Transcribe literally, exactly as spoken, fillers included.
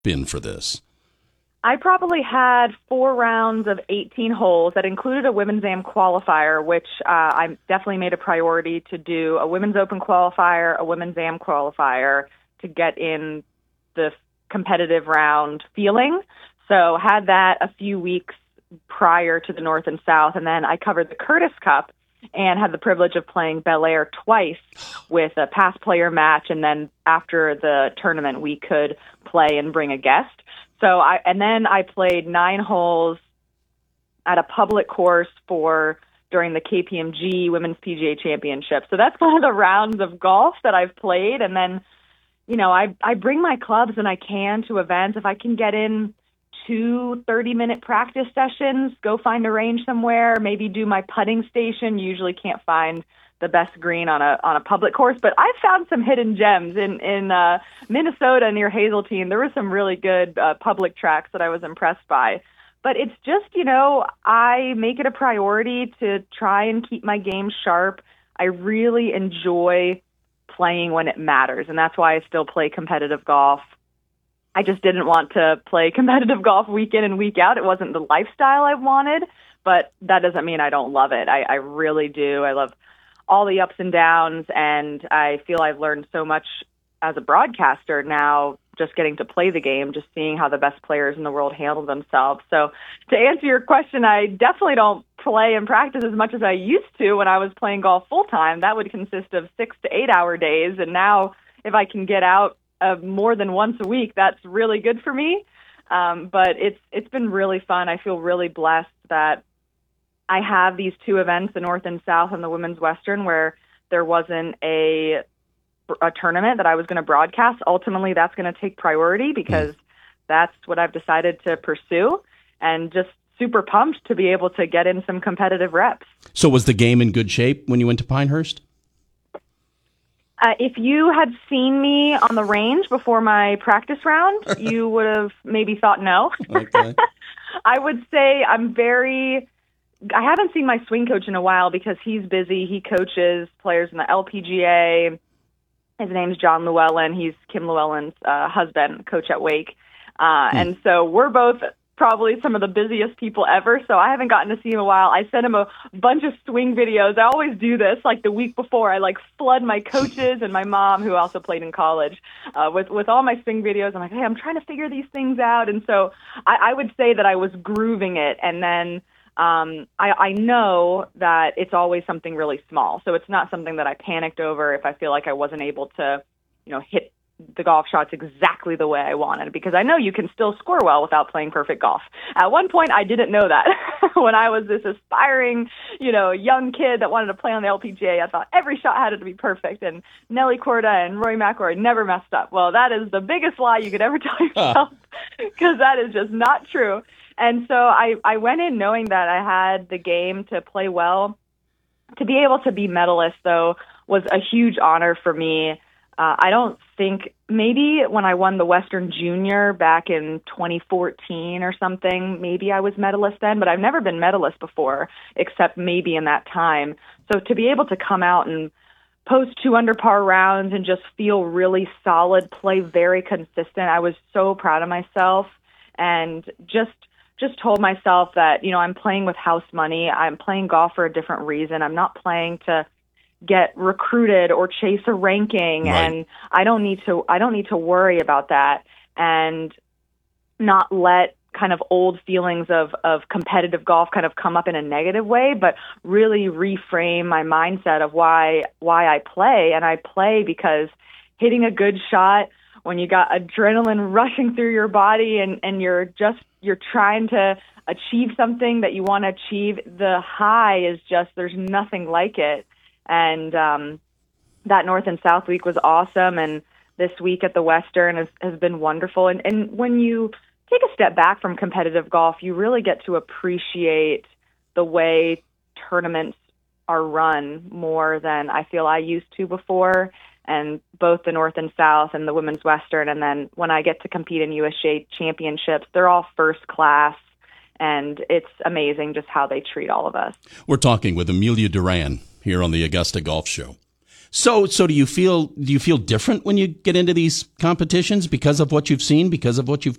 been for this? I probably had four rounds of eighteen holes that included a Women's Am qualifier, which uh, I definitely made a priority to do a Women's Open qualifier, a Women's Am qualifier to get in the competitive round feeling. So had that a few weeks prior to the North and South, and then I covered the Curtis Cup and had the privilege of playing Bel Air twice with a past player match, and then after the tournament we could play and bring a guest. So I, and then I played nine holes at a public course for during the K P M G Women's P G A Championship. So that's one of the rounds of golf that I've played. And then, you know, I, I bring my clubs when I can to events. If I can get in two thirty-minute practice sessions, go find a range somewhere, maybe do my putting station. Usually can't find the best green on a on a public course, but I've found some hidden gems in in uh, Minnesota near Hazeltine. There were some really good uh, public tracks that I was impressed by. But it's just, you know, I make it a priority to try and keep my game sharp. I really enjoy playing when it matters, and that's why I still play competitive golf. I just didn't want to play competitive golf week in and week out. It wasn't the lifestyle I wanted, but that doesn't mean I don't love it. I, I really do. I love all the ups and downs, and I feel I've learned so much as a broadcaster now, just getting to play the game, just seeing how the best players in the world handle themselves. So to answer your question, I definitely don't play and practice as much as I used to when I was playing golf full-time. That would consist of six to eight hour days, and now if I can get out uh, more than once a week, that's really good for me. Um, but it's it's been really fun. I feel really blessed that I have these two events, the North and South and the Women's Western, where there wasn't a a tournament that I was going to broadcast. Ultimately, that's going to take priority because mm. that's what I've decided to pursue, and just super pumped to be able to get in some competitive reps. So was the game in good shape when you went to Pinehurst? Uh, if you had seen me on the range before my practice round, you would have maybe thought no. Okay. I would say I'm very... I haven't seen my swing coach in a while because he's busy. He coaches players in the L P G A. His name's John Llewellyn. He's Kim Llewellyn's uh, husband, coach at Wake. Uh, mm. And so we're both probably some of the busiest people ever, so I haven't gotten to see him in a while. I sent him a bunch of swing videos. I always do this, like the week before. I like flood my coaches and my mom, who also played in college, uh, with, with all my swing videos. I'm like, hey, I'm trying to figure these things out. And so I, I would say that I was grooving it, and then Um, I, I know that it's always something really small, so it's not something that I panicked over if I feel like I wasn't able to, you know, hit the golf shots exactly the way I wanted, because I know you can still score well without playing perfect golf. At one point, I didn't know that. When I was this aspiring, you know, young kid that wanted to play on the L P G A, I thought every shot had to be perfect, and Nelly Korda and Rory McIlroy never messed up. Well, that is the biggest lie you could ever tell yourself, because that is just not true. And so I, I went in knowing that I had the game to play well. To be able to be medalist, though, was a huge honor for me. Uh, I don't think, maybe when I won the Western Junior back in twenty fourteen or something, maybe I was medalist then, but I've never been medalist before, except maybe in that time. So to be able to come out and post two under par rounds and just feel really solid, play very consistent, I was so proud of myself, and just just told myself that, you know, I'm playing with house money. I'm playing golf for a different reason. I'm not playing to get recruited or chase a ranking. Right. And I don't need to, I don't need to worry about that, and not let kind of old feelings of, of competitive golf kind of come up in a negative way, but really reframe my mindset of why, why I play. And I play because hitting a good shot when you got adrenaline rushing through your body, and, and you're just, you're trying to achieve something that you want to achieve, the high is just, there's nothing like it. And um, that North and South week was awesome. And this week at the Western has, has been wonderful. And, and when you take a step back from competitive golf, you really get to appreciate the way tournaments are run more than I feel I used to before. And both the North and South and the Women's Western, and then when I get to compete in U S G A championships, they're all first class, and it's amazing just how they treat all of us. We're talking with Amelia Duran here on the Augusta Golf Show. So, so do you feel do you feel different when you get into these competitions because of what you've seen, because of what you've